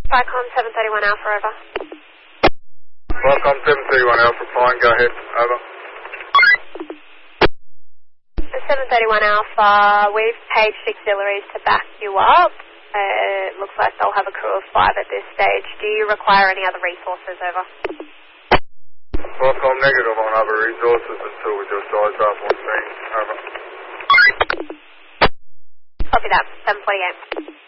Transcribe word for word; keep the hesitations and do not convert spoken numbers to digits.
Vicom seven thirty-one Alpha, over. Vicom seven thirty-one Alpha, fine, go ahead, over. seven thirty-one Alpha, we've paged auxiliaries to back you up. Uh, it looks like they'll have a crew of five at this stage. Do you require any other resources, over? Vicom negative on other resources until we just size up on scene, over. Copy that, seven forty-eight.